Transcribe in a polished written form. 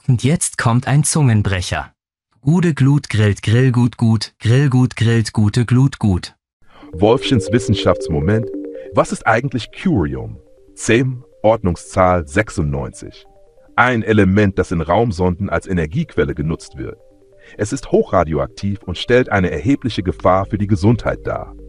Und jetzt kommt ein Zungenbrecher. Gude Glut grillt Grillgut gut, Grillgut grillt gute Glut gut. Wolfchens Wissenschaftsmoment. Was ist eigentlich Curium? CEM, Ordnungszahl 96. Ein Element, das in Raumsonden als Energiequelle genutzt wird. Es ist hochradioaktiv und stellt eine erhebliche Gefahr für die Gesundheit dar.